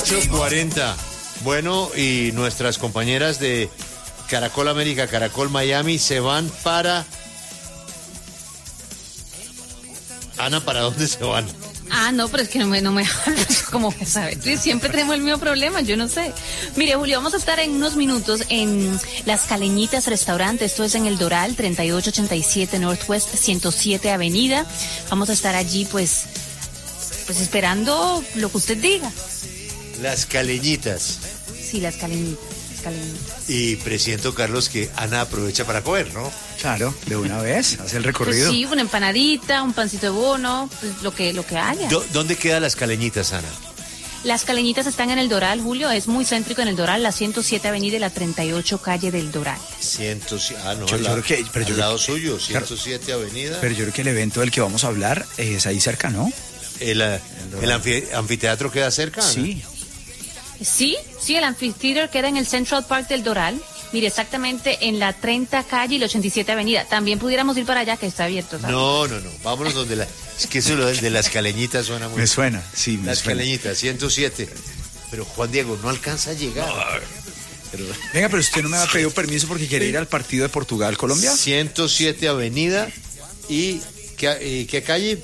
8:40. Bueno, y nuestras compañeras de Caracol América, Caracol Miami se van para... Ana, ¿para dónde se van? No, pero es que no me como sabes, siempre tenemos el mismo problema, yo no sé. Mire, Julio, vamos a estar en unos minutos en Las Caleñitas Restaurante, esto es en El Doral, 3887 Northwest 107 Avenida. Vamos a estar allí, pues esperando lo que usted diga. Las Caleñitas. Sí, Las Caleñitas. Y presiento, Carlos, que Ana aprovecha para comer, ¿no? Claro, de una vez, hace el recorrido. Pues sí, una empanadita, un pancito de bono, pues lo que haya. ¿Dónde quedan Las Caleñitas, Ana? Las Caleñitas están en El Doral, Julio, es muy céntrico en El Doral, la 107 Avenida y la 38 Calle del Doral. 107, no, yo creo que, pero al lado suyo, 107 claro, Avenida. Pero yo creo que el evento del que vamos a hablar es ahí cerca, ¿no? ¿El anfiteatro queda cerca, Ana? Sí. Sí, el anfiteatro queda en el Central Park del Doral. Mire, exactamente en la 30 Calle y la 87 Avenida. También pudiéramos ir para allá, que está abierto, ¿sabes? No. Vámonos donde es que eso de las Caleñitas suena muy... Me suena, sí, me Las suena. Caleñitas, 107. Pero Juan Diego no alcanza a llegar. Venga, pero usted no me ha pedido permiso porque quiere ir al partido de Portugal-Colombia. 107 Avenida y... ¿Qué calle?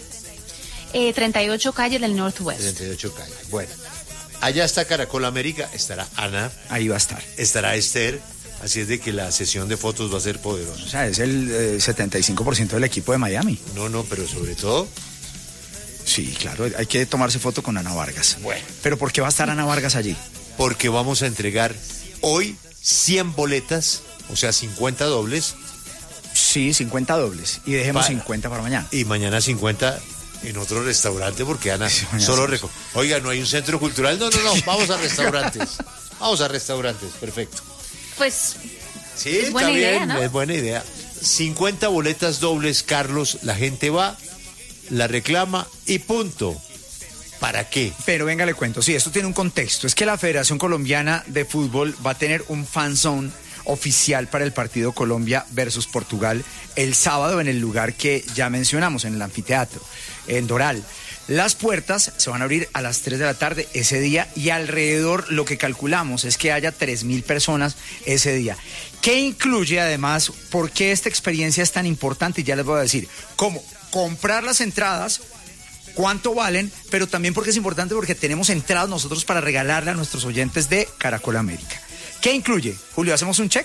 38 Calle del Northwest. 38 Calle, bueno. Allá está Caracol América, estará Ana. Ahí va a estar. Estará Esther, así es de que la sesión de fotos va a ser poderosa. O sea, es el 75% del equipo de Miami. No, pero sobre todo... Sí, claro, hay que tomarse foto con Ana Vargas. Bueno. ¿Pero por qué va a estar Ana Vargas allí? Porque vamos a entregar hoy 100 boletas, o sea, 50 dobles. Sí, 50 dobles. Y dejemos 50 para mañana. Y mañana 50... en otro restaurante, porque Ana solo Oiga, ¿no hay un centro cultural? No, vamos a restaurantes. Perfecto. Pues, sí, es buena está idea, bien, ¿no? es buena idea. 50 boletas dobles, Carlos, la gente va, la reclama y punto. ¿Para qué? Pero venga, le cuento, sí, esto tiene un contexto, es que la Federación Colombiana de Fútbol va a tener un fan zone oficial para el partido Colombia versus Portugal el sábado en el lugar que ya mencionamos, en el anfiteatro, en Doral. Las puertas se van a abrir a las 3 de la tarde ese día y alrededor lo que calculamos es que haya 3,000 personas ese día. ¿Qué incluye además? ¿Por qué esta experiencia es tan importante? Y ya les voy a decir cómo comprar las entradas, cuánto valen, pero también porque es importante porque tenemos entradas nosotros para regalarle a nuestros oyentes de Caracol América. ¿Qué incluye? Julio, ¿hacemos un check?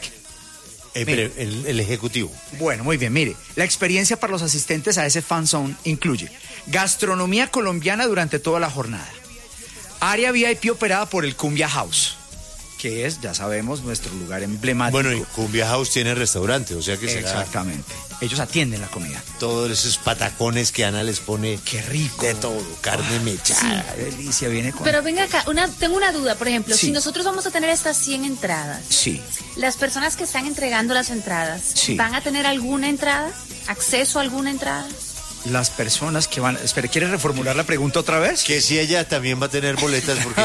El ejecutivo. Bueno, muy bien, mire, la experiencia para los asistentes a ese fan zone incluye gastronomía colombiana durante toda la jornada, área VIP operada por el Cumbia House, que es, ya sabemos, nuestro lugar emblemático. Bueno, y Cumbia House tiene restaurante, o sea que será... Exactamente, ellos atienden la comida. Todos esos patacones que Ana les pone... ¡Qué rico! De todo, carne mechada. Sí, delicia, viene con... Pero venga acá, tengo una duda, por ejemplo, sí. Si nosotros vamos a tener estas 100 entradas, sí. Las personas que están entregando las entradas, sí. ¿Van a tener alguna entrada? ¿Acceso a alguna entrada? Las personas que van... Espera, ¿quieres reformular la pregunta otra vez? Que si ella también va a tener boletas porque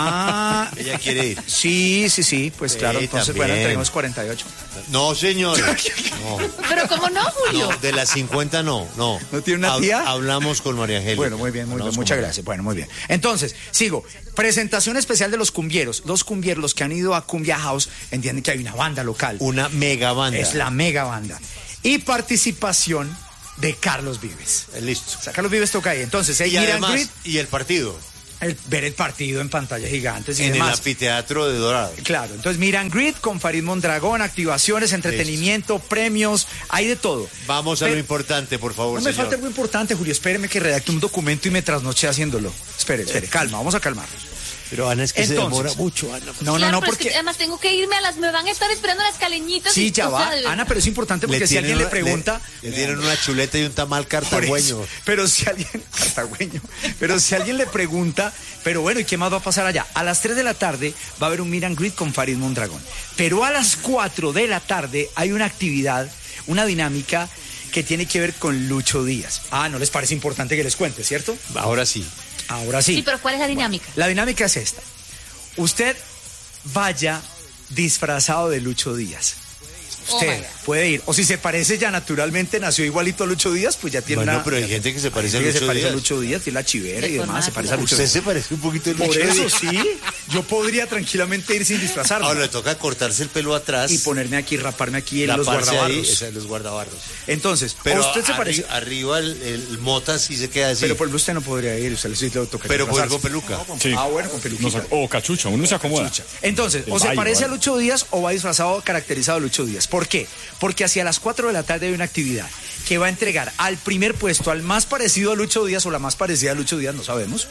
ella quiere ir. Sí, pues claro, entonces también. bueno, tenemos 48. No, señor. No. Pero ¿cómo no, Julio? No, de las 50 no. ¿No tiene una tía? Hablamos con María Angélica. Bueno, muy bien, muchas gracias. Bueno, muy bien. Entonces, sigo. Presentación especial de los cumbieros. Los cumbieros, los que han ido a Cumbia House, entienden que hay una banda local. Una mega banda. Es la mega banda. Y participación de Carlos Vives. Listo. O sea, Carlos Vives toca ahí. Entonces, y además, y el partido. Ver el partido en pantalla gigantes y en demás. el anfiteatro de Dorado. Claro, entonces meet and greet con Farid Mondragón, activaciones, entretenimiento, premios, hay de todo. Vamos a lo importante, por favor, No me señor. falta algo importante, Julio, espéreme que redacte un documento y me trasnoche haciéndolo. Espere, calma, vamos a calmarnos. Pero Ana, es que se demora mucho, Ana. No, claro, porque... Es que además tengo que irme me van a estar esperando las caleñitas. Sí, ya va, Ana, pero es importante porque si alguien le pregunta... Le tienen una chuleta y un tamal cartagüeño. Pero si alguien... Cartagüeño. Pero si alguien le pregunta, pero bueno, ¿y qué más va a pasar allá? A las 3 de la tarde va a haber un meet and greet con Farid Mondragón. Pero a las 4 de la tarde hay una actividad, una dinámica que tiene que ver con Lucho Díaz. ¿No les parece importante que les cuente, cierto? Ahora sí. Ahora sí. Sí, pero ¿cuál es la dinámica? Bueno, la dinámica es esta. Usted vaya disfrazado de Lucho Díaz. Usted puede ir. O si se parece ya naturalmente, nació igualito a Lucho Díaz, pues ya tiene pero hay gente que se parece a Lucho Díaz. Tiene la chivera y demás, se parece a Lucho Díaz. Usted Díaz. se parece un poquito a Lucho Por eso Díaz. sí. Yo podría tranquilamente ir sin disfrazarme. Ahora le toca cortarse el pelo atrás Y ponerme aquí, raparme aquí en los taparse guardabarros. ahí, esa es los guardabarros. Entonces, Pero ¿a usted se parece? arriba el mota sí se queda así. Pero por ejemplo usted no podría ir, usted sí le toca. Pero disfrazarse. con peluca. Sí. Ah, bueno, con peluquita. O cachucha, uno se acomoda. Entonces, El o se baile, parece a ¿vale? Lucho Díaz o va disfrazado, caracterizado a Lucho Díaz. ¿Por qué? Porque hacia las 4 de la tarde hay una actividad que va a entregar al primer puesto, al más parecido a Lucho Díaz o la más parecida a Lucho Díaz, no sabemos,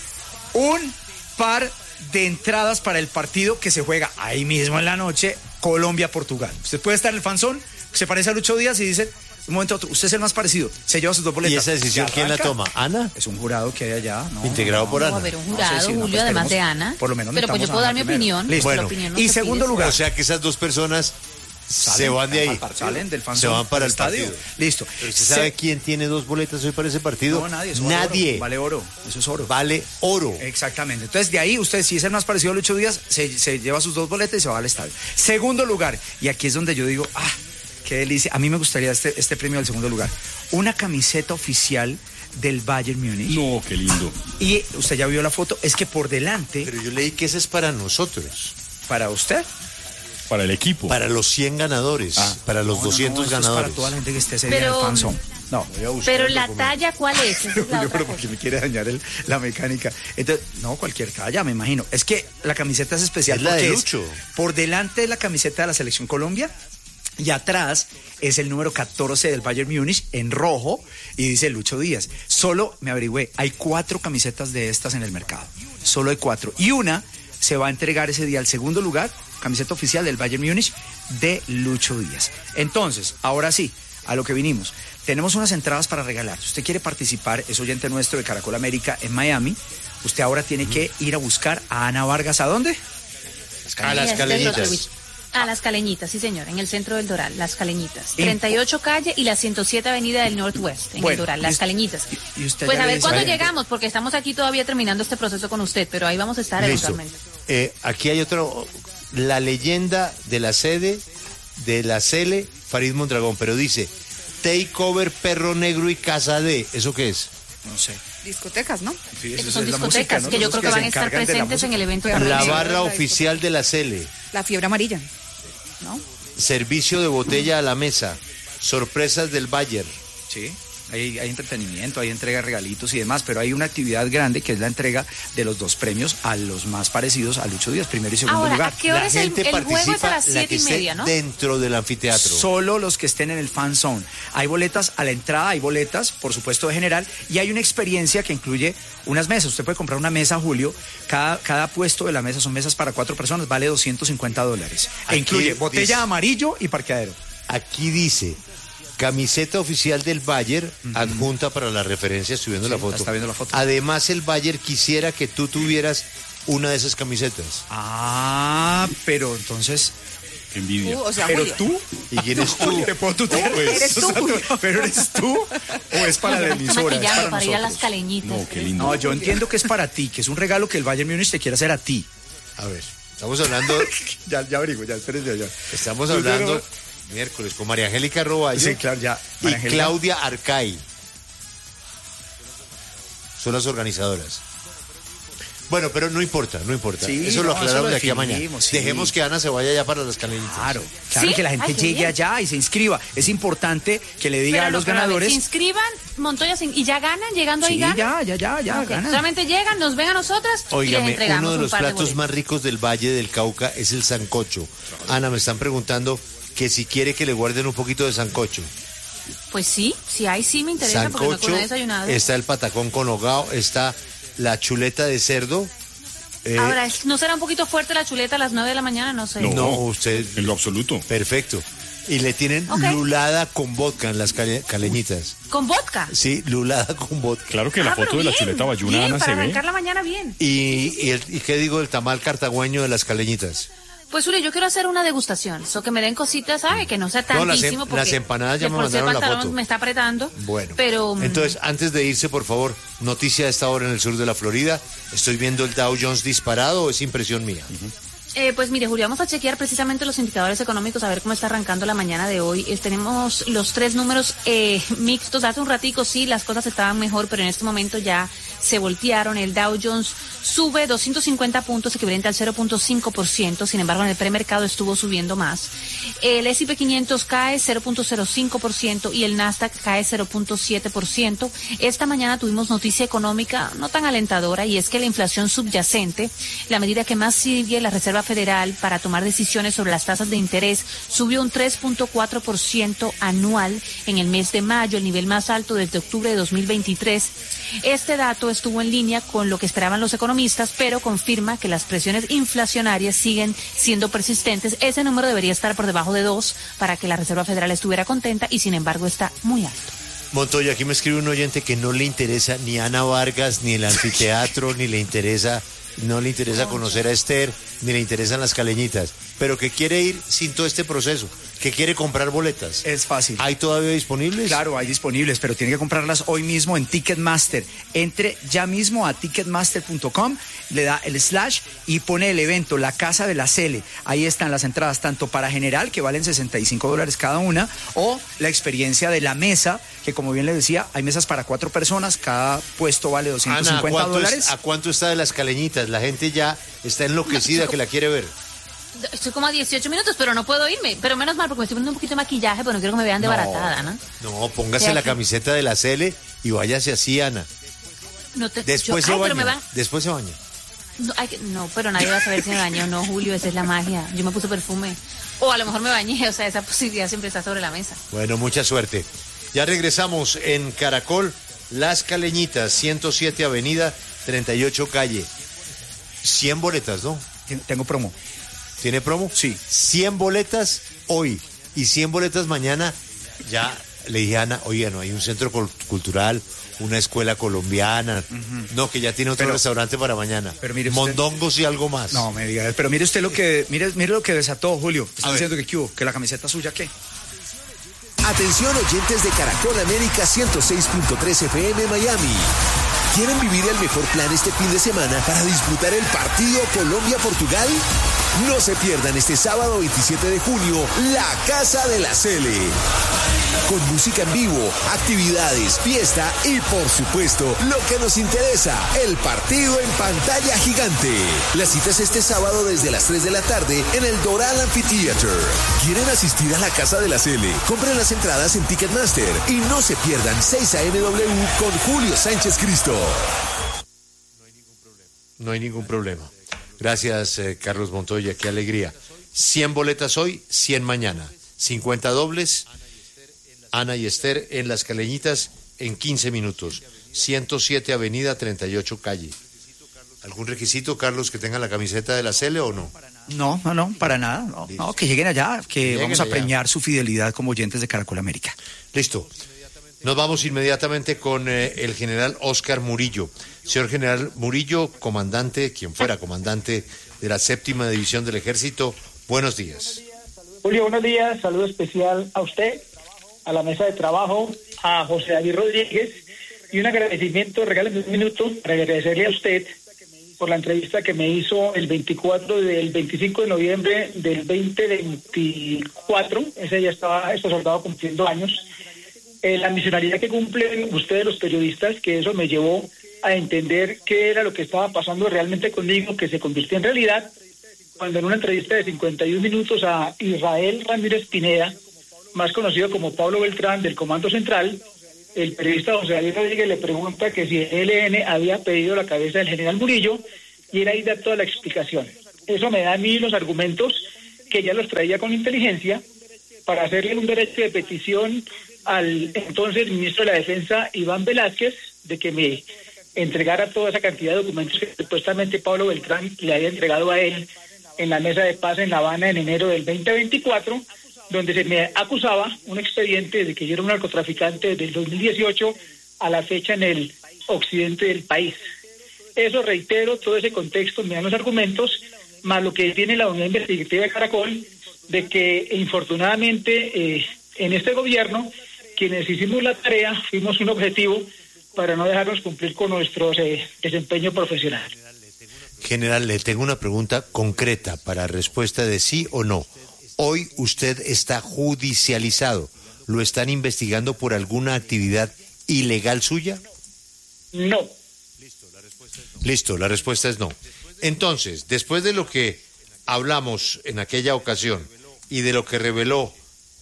un par de entradas para el partido que se juega ahí mismo en la noche, Colombia-Portugal. Usted puede estar en el fanzón, se parece a Lucho Díaz y dice, un momento a otro, usted es el más parecido, se lleva sus 2 boletas. ¿Y esa decisión ¿Se quién la arranca? toma? ¿Ana? Es un jurado que hay allá. No, Integrado por No, Ana. a ver, un No sé jurado, si no, Julio, pues además de tenemos- Ana. por lo menos Pero pues yo necesitamos puedo a dar mi Ana primero. opinión. Listo. La Bueno, opinión no y se segundo pide. lugar. O sea que esas dos personas se van de ahí. Salen del fanzón, Se van para el estadio. partido. Listo. ¿Pero usted sabe quién tiene 2 boletas hoy para ese partido? No, nadie. Eso Nadie. Vale oro. Eso es oro. Vale oro. Exactamente. Entonces, de ahí, usted, si es el más parecido a Lucho Díaz, se lleva sus 2 boletas y se va al estadio. Segundo lugar, y aquí es donde yo digo, qué delicia. A mí me gustaría este premio del segundo lugar. Una camiseta oficial del Bayern Múnich. No, qué lindo. Y usted ya vio la foto, es que por delante, Pero yo leí que ese es para nosotros. para usted, Para el equipo. Para los 100 ganadores. Para los 200 eso es ganadores. para toda la gente que esté ese día en Pero- el fanzón. No, Voy a buscar Pero el la documento. talla, ¿cuál es? Esa es la Julio, otra pero cosa. porque me quiere dañar la mecánica. Entonces, no, cualquier talla, me imagino. Es que la camiseta es especial Es la porque de es Lucho. por delante de la camiseta de la Selección Colombia y atrás es el número 14 del Bayern Múnich en rojo y dice Lucho Díaz. Solo, me averigüé, hay 4 camisetas de estas en el mercado. Solo hay 4. Y una se va a entregar ese día al segundo lugar, camiseta oficial del Bayern Múnich de Lucho Díaz. Entonces, ahora sí, a lo que vinimos. Tenemos unas entradas para regalar. Si usted quiere participar, es oyente nuestro de Caracol América en Miami. Usted ahora tiene que ir a buscar a Ana Vargas. ¿A dónde? A las Este es Caleñitas. Rotowicz. A las Caleñitas, sí señor, en el centro del Doral, Las Caleñitas. En- 38 calle y la 107 avenida del Northwest, en Bueno, el Doral, Las y- Caleñitas. y usted Pues ya a le ver dice cuándo a la gente- llegamos, porque estamos aquí todavía terminando este proceso con usted, pero ahí vamos a estar Listo. eventualmente. Aquí hay otro. La leyenda de la sede de la Cele, Farid Mondragón, pero dice Takeover, Perro Negro y Casa de. ¿Eso qué es? No sé. Discotecas, ¿no? Sí, Esas eso son es la discotecas música, ¿no? que yo Los creo que se van a estar encargan de la presentes en música. el evento. Pero La sí, barra la oficial de la Cele. La fiebre amarilla, ¿no? Servicio de botella a la mesa. Sorpresas del Bayern. Sí, hay entretenimiento, hay entrega de regalitos y demás, pero hay una actividad grande que es la entrega de los 2 premios a los más parecidos a Lucho Díaz, primero y segundo Ahora, lugar. ¿a qué hora es el juego? Es a las la 7 que y esté media, ¿no? dentro del anfiteatro. Solo los que estén en el fan zone. Hay boletas a la entrada, hay boletas, por supuesto, de general, y hay una experiencia que incluye unas mesas. Usted puede comprar una mesa, Julio. Cada puesto de la mesa son mesas para 4 personas, vale $250. E Aquí incluye botella dice- amarillo y parqueadero. Aquí dice camiseta oficial del Bayern, adjunta para la referencia, estoy viendo Sí, la foto. está viendo la foto. Además, el Bayern quisiera que tú tuvieras una de esas camisetas. Ah, pero entonces... Qué envidia. O sea, ¿Pero Julio. tú? ¿Y quién es tú? ¿Te puedo tutear? Eres tú, Julio. ¿Pero eres tú? ¿O es para la Estamos emisora? Es maquillando para ir a nosotros. Las Caleñitas. No, qué lindo. No, yo entiendo que es para ti, que es un regalo que el Bayern Múnich te quiere hacer a ti. A ver, estamos hablando, Ya abrigo, ya, espérense ya. estamos hablando miércoles con María Angélica Roballo Sí, claro, ya. y María Angélica. Claudia Arcay. Son las organizadoras. Bueno, pero no importa. Sí, eso no, lo aclaramos eso lo de aquí a mañana. definimos, sí. Dejemos que Ana se vaya ya para las Caleñitas. Claro, ¿Sí? que la gente Ay, qué llegue bien. allá y se inscriba. Es importante que le diga Pero a no, los pero a ver, ganadores. se inscriban, Montoya, y ya ganan, llegando Sí, ahí ganan. ya, Ok, ganan. solamente llegan, nos ven a nosotras y les Óigame, entregamos uno de un los par de platos boletos. más ricos del Valle del Cauca es el sancocho. Ana, me están preguntando que si quiere que le guarden un poquito de sancocho. Pues sí, si hay, sí me interesa porque Sancocho, no he desayunado. está el patacón con hogao, está la chuleta de cerdo. Ahora, ¿no será un poquito fuerte la chuleta a las 9 de la mañana? No sé. No, usted... En lo absoluto. Perfecto. Y le tienen Ok. lulada con vodka en las caleñitas. ¿Con vodka? Sí, lulada con vodka. Claro que la pero foto de la bien, chuleta bayuna, bien, Ana, para se ve. arrancar la mañana bien. ¿Y qué digo del tamal cartagüeño de las caleñitas? Pues, Julio, yo quiero hacer una degustación. So que me den cositas, ¿sabe? Que no sea No, tantísimo. las porque empanadas ya de me por sí el mandaron la pantalón foto. me está apretando. Bueno, Pero, entonces, antes de irse, por favor, noticia a esta hora en el sur de la Florida. ¿Estoy viendo el Dow Jones disparado o es impresión mía? Pues mire, Julio, vamos a chequear precisamente los indicadores económicos, a ver cómo está arrancando la mañana de hoy. Tenemos los tres números mixtos. Hace un ratico sí, las cosas estaban mejor, pero en este momento ya se voltearon. El Dow Jones sube 250 puntos, equivalente al 0.5%. Sin embargo, en el premercado estuvo subiendo más. El S&P 500 cae 0.05% y el Nasdaq cae 0.7%. Esta mañana tuvimos noticia económica no tan alentadora, y es que la inflación subyacente, la medida que más sigue la Reserva Federal para tomar decisiones sobre las tasas de interés, subió un 3.4% anual en el mes de mayo, el nivel más alto desde octubre de 2023. Este dato estuvo en línea con lo que esperaban los economistas, pero confirma que las presiones inflacionarias siguen siendo persistentes. Ese número debería estar por debajo de 2 para que la Reserva Federal estuviera contenta, y sin embargo está muy alto. Montoya, aquí me escribe un oyente que no le interesa ni Ana Vargas, ni el anfiteatro, ni le interesa conocer a Esther, ni le interesan las caleñitas, pero que quiere ir sin todo este proceso, que quiere comprar boletas. Es fácil. ¿Hay todavía disponibles? Claro, hay disponibles, pero tiene que comprarlas hoy mismo en Ticketmaster. Entre ya mismo a ticketmaster.com, le da el / y pone el evento La Casa de la Cele. Ahí están las entradas, tanto para general, que valen $65 cada una, o la experiencia de la mesa, que como bien le decía, hay mesas para 4 personas, cada puesto vale $250. Ana, ¿a cuánto está de las caleñitas? La gente ya está enloquecida que la quiere ver. Estoy como a 18 minutos, pero no puedo irme. Pero menos mal, porque me estoy poniendo un poquito de maquillaje, pero no quiero que me vean desbaratada, ¿no? No, póngase la camiseta de la Cele y váyase así, Ana. Después se baña. Después se baña. No, pero nadie va a saber si me bañé o no, Julio, esa es la magia. Yo me puse perfume. O a lo mejor me bañé, o sea, esa posibilidad siempre está sobre la mesa. Bueno, mucha suerte. Ya regresamos en Caracol, Las Caleñitas, 107 Avenida, 38 Calle. 100 boletas, ¿no? Tengo promo. ¿Tiene promo? Sí. 100 boletas hoy y 100 boletas mañana. Ya le dije a Ana, oye, no hay un centro cultural, una escuela colombiana. No, que ya tiene otro restaurante para mañana. Pero mire usted, mondongos y algo más. No me diga, pero mire usted mire lo que desató, Julio. Está diciendo que la camiseta suya, ¿qué? Atención, oyentes de Caracol América 106.3 FM Miami. ¿Quieren vivir el mejor plan este fin de semana para disfrutar el partido Colombia-Portugal? No se pierdan este sábado 27 de junio La Casa de la Cele. Con música en vivo, actividades, fiesta y por supuesto lo que nos interesa, el partido en pantalla gigante. La cita es este sábado desde las 3 de la tarde en el Doral Amphitheater. ¿Quieren asistir a La Casa de la Cele? Compren las entradas en Ticketmaster y no se pierdan 6 ANW con Julio Sánchez Cristo. No hay ningún problema. Gracias, Carlos Montoya, qué alegría. 100 boletas hoy, 100 mañana. 50 dobles, Ana y Esther en Las Caleñitas en 15 minutos. 107 Avenida, 38 Calle. ¿Algún requisito, Carlos, que tengan la camiseta de la Cele o no? No, para nada. No, que lleguen allá, que vamos a premiar su fidelidad como oyentes de Caracol América. Listo. Nos vamos inmediatamente con el general Óscar Murillo. Señor general Murillo, comandante, quien fuera comandante de la 7ª División del Ejército, buenos días. Julio, buenos días. Saludo especial a usted, a la mesa de trabajo, a José David Rodríguez, y un agradecimiento, regáleme un minuto para agradecerle a usted por la entrevista que me hizo el 25 de noviembre del 2024. Ese día estaba este soldado cumpliendo años. La misionalidad que cumplen ustedes los periodistas, que eso me llevó a entender qué era lo que estaba pasando realmente conmigo, que se convirtió en realidad cuando en una entrevista de 51 minutos a Israel Ramírez Pineda, más conocido como Pablo Beltrán del Comando Central, el periodista José David Rodríguez le pregunta que si el ELN había pedido la cabeza del general Murillo, y él ahí da toda la explicación. Eso me da a mí los argumentos que ya los traía con inteligencia para hacerle un derecho de petición al entonces ministro de la Defensa, Iván Velázquez, de que me entregara toda esa cantidad de documentos que supuestamente Pablo Beltrán le había entregado a él en la mesa de paz en La Habana en enero del 2024, donde se me acusaba un expediente de que yo era un narcotraficante desde el 2018 a la fecha en el occidente del país. Eso, reitero, todo ese contexto me dan los argumentos, más lo que tiene la unidad investigativa de Caracol, de que infortunadamente en este gobierno, quienes hicimos la tarea, fuimos un objetivo para no dejarnos cumplir con nuestro desempeño profesional. General, le tengo una pregunta concreta para respuesta de sí o no. Hoy usted está judicializado. ¿Lo están investigando por alguna actividad ilegal suya? No. Listo, la respuesta es no. Entonces, después de lo que hablamos en aquella ocasión y de lo que reveló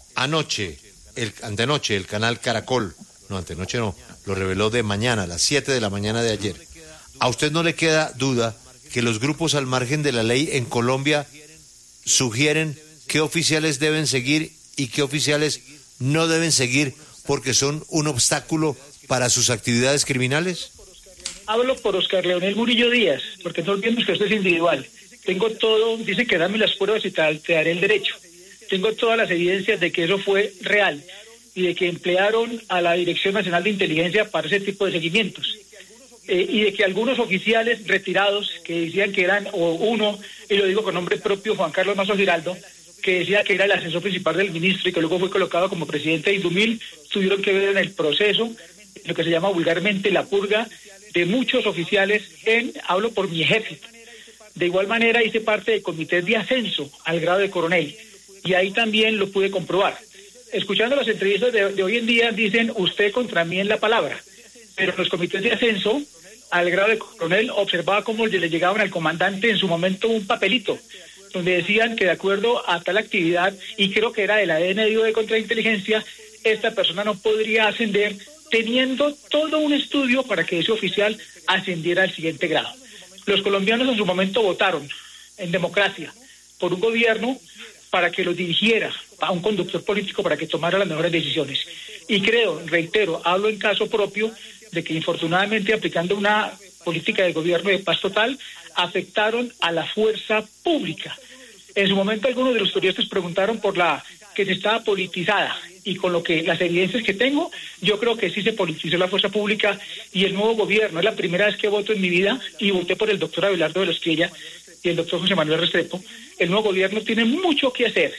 antenoche, el canal Caracol, no, antenoche no, lo reveló de mañana, a las 7 de la mañana de ayer, ¿a usted no le queda duda que los grupos al margen de la ley en Colombia sugieren qué oficiales deben seguir y qué oficiales no deben seguir porque son un obstáculo para sus actividades criminales? Hablo por Oscar Leonel Murillo Díaz, porque no olvidemos que esto es individual. Tengo todo, dice que dame las pruebas y te daré el derecho. Tengo todas las evidencias de que eso fue real y de que emplearon a la Dirección Nacional de Inteligencia para ese tipo de seguimientos. Y de que algunos oficiales retirados que decían que eran, o uno, y lo digo con nombre propio, Juan Carlos Mazo Giraldo, que decía que era el asesor principal del ministro y que luego fue colocado como presidente de Indumil, tuvieron que ver en el proceso, lo que se llama vulgarmente la purga de muchos oficiales hablo por mi ejército. De igual manera hice parte del comité de ascenso al grado de coronel y ahí también lo pude comprobar. Escuchando las entrevistas de hoy en día dicen usted contra mí en la palabra, pero en los comités de ascenso al grado de coronel observaba cómo le llegaban al comandante en su momento un papelito donde decían que de acuerdo a tal actividad, y creo que era de la DNI o de contrainteligencia, esta persona no podría ascender teniendo todo un estudio para que ese oficial ascendiera al siguiente grado. Los colombianos en su momento votaron en democracia por un gobierno para que los dirigiera, a un conductor político para que tomara las mejores decisiones. Y creo, reitero, hablo en caso propio de que infortunadamente aplicando una política de gobierno de paz total, afectaron a la fuerza pública. En su momento algunos de los periodistas preguntaron por la que se estaba politizada, y con las evidencias que tengo, yo creo que sí se politizó la fuerza pública y el nuevo gobierno. Es la primera vez que voto en mi vida y voté por el doctor Abelardo de la Espriella y el doctor José Manuel Restrepo. El nuevo gobierno tiene mucho que hacer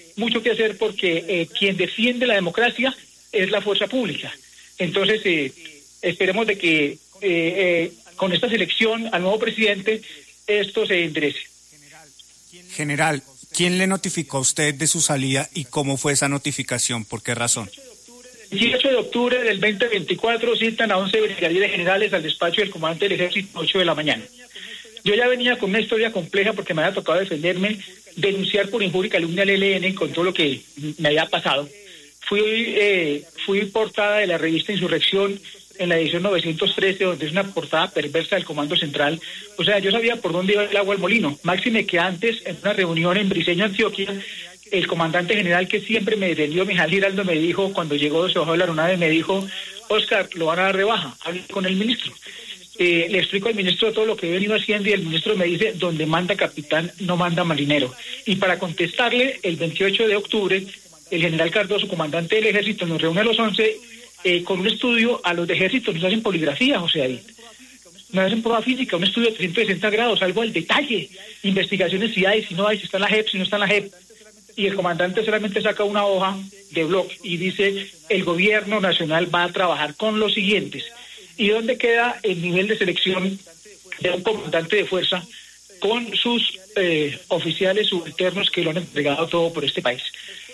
porque quien defiende la democracia es la fuerza pública. Entonces, esperemos de que con esta selección al nuevo presidente esto se enderece. General, ¿quién le notificó a usted de su salida y cómo fue esa notificación? ¿Por qué razón? El 18 de octubre del 2024 citan a 11 brigadieres generales al despacho del comandante del ejército a 8 de la mañana. Yo ya venía con una historia compleja porque me había tocado defenderme, denunciar por injuria y calumnia al ELN con todo lo que me había pasado. Fui portada de la revista Insurrección en la edición 913, donde es una portada perversa del Comando Central. O sea, yo sabía por dónde iba el agua al molino. Máxime que antes, en una reunión en Briceño, Antioquia, el comandante general que siempre me defendió, Mijal Giraldo, me dijo, cuando llegó, se bajó de la aeronave, me dijo, Oscar, lo van a dar de baja, hable con el ministro. Le explico al ministro todo lo que he venido haciendo y el ministro me dice, donde manda capitán, no manda marinero. Y para contestarle, el 28 de octubre, el general Cardoso, comandante del ejército, nos reúne a los 11 con un estudio. A los de ejército nos hacen poligrafía, José David. Nos hacen prueba física, un estudio de 360 grados, algo al detalle, investigaciones si hay, si no hay, si está en la JEP, si no está en la JEP. Y el comandante solamente saca una hoja de blog y dice, el gobierno nacional va a trabajar con los siguientes. ¿Y dónde queda el nivel de selección de un comandante de fuerza con sus oficiales subalternos que lo han entregado todo por este país?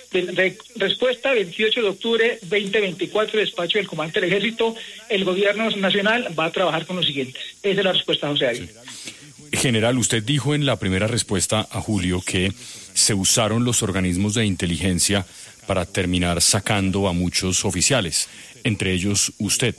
Respuesta, 28 de octubre 2024, despacho del comandante del ejército, el gobierno nacional va a trabajar con los siguientes. Esa es la respuesta, José David. General, usted dijo en la primera respuesta a Julio que se usaron los organismos de inteligencia para terminar sacando a muchos oficiales, entre ellos usted.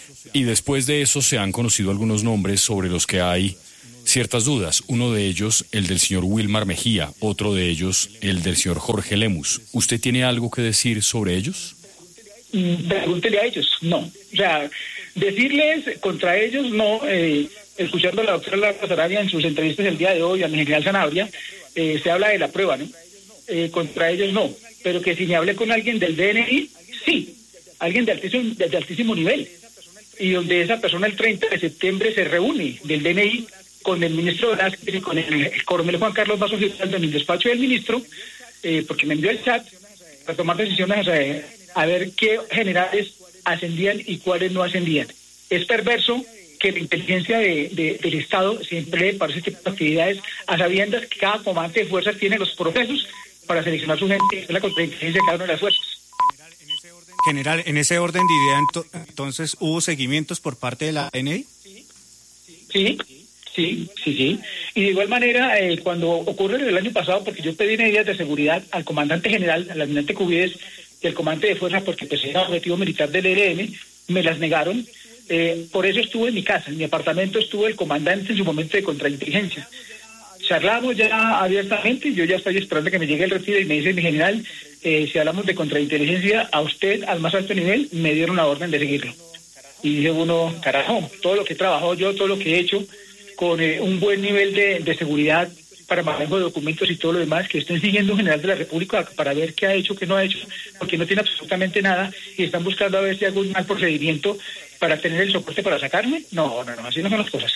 Y después de eso se han conocido algunos nombres sobre los que hay ciertas dudas. Uno de ellos, el del señor Wilmar Mejía, otro de ellos, el del señor Jorge Lemus. ¿Usted tiene algo que decir sobre ellos? Pregúntele a ellos, no. O sea, decirles contra ellos, no. Escuchando a la doctora Laura Sarabia en sus entrevistas el día de hoy, a mi general Sanabria, se habla de la prueba, ¿no? Contra ellos no. Pero que si me hablé con alguien del DNI, sí. Alguien de altísimo nivel. Y donde esa persona el 30 de septiembre se reúne del DNI con el ministro Velázquez y con el coronel Juan Carlos Mazo Giraldo en el despacho del ministro, porque me envió el chat para tomar decisiones a ver qué generales ascendían y cuáles no ascendían. Es perverso que la inteligencia del Estado se emplee para ese tipo de actividades, a sabiendas que cada comandante de fuerzas tiene los procesos para seleccionar su gente, es la contrainteligencia de cada una de las fuerzas. General, en ese orden de idea, entonces, ¿hubo seguimientos por parte de la DNI? Sí. Y de igual manera, cuando ocurre el año pasado, porque yo pedí medidas de seguridad al comandante general, al almirante Cubides y al comandante de fuerzas, porque pues era objetivo militar del ELN, me las negaron. Por eso estuvo en mi casa, en mi apartamento estuvo el comandante en su momento de contrainteligencia. Charlamos ya abiertamente, yo ya estoy esperando que me llegue el retiro y me dice mi general, si hablamos de contrainteligencia, a usted al más alto nivel me dieron la orden de seguirlo. Y dice uno, carajo, todo lo que he trabajado yo, todo lo que he hecho, con un buen nivel de seguridad para manejo de documentos y todo lo demás, que estén siguiendo un general de la República para ver qué ha hecho, qué no ha hecho, porque no tiene absolutamente nada y están buscando a ver si hago un mal procedimiento para tener el soporte para sacarme. No, así no son las cosas.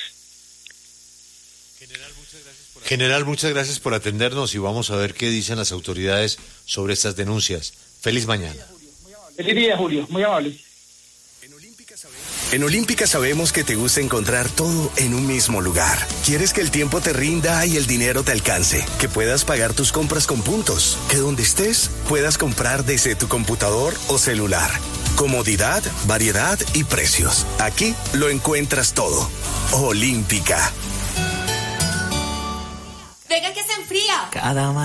General, muchas gracias por atendernos y vamos a ver qué dicen las autoridades sobre estas denuncias. Feliz mañana. Feliz día, Julio. Muy amable. En Olímpica sabemos que te gusta encontrar todo en un mismo lugar. Quieres que el tiempo te rinda y el dinero te alcance, que puedas pagar tus compras con puntos, que donde estés puedas comprar desde tu computador o celular. Comodidad, variedad y precios. Aquí lo encuentras todo. Olímpica. Venga que se enfría. Cada